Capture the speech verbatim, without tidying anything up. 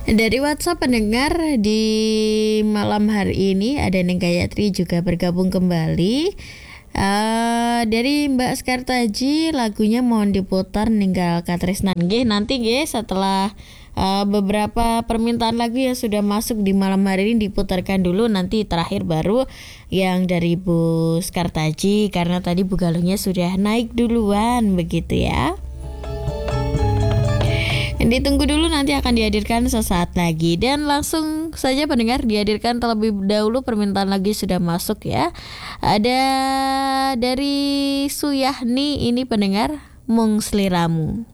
Dari WhatsApp pendengar di malam hari ini ada Neng Gayatri juga bergabung kembali. Eh dari Mbak Skartaji lagunya mohon diputar ninggal Katresnan nggih nanti nggih setelah eh, beberapa permintaan lagu yang sudah masuk di malam hari ini diputarkan dulu, nanti terakhir baru yang dari Bu Skartaji karena tadi Bu Galungnya sudah naik duluan begitu ya. Ditunggu dulu, nanti akan dihadirkan sesaat lagi. Dan langsung saja pendengar, dihadirkan terlebih dahulu permintaan lagi sudah masuk ya. Ada dari Suyahni ini pendengar, Mung Sliramu.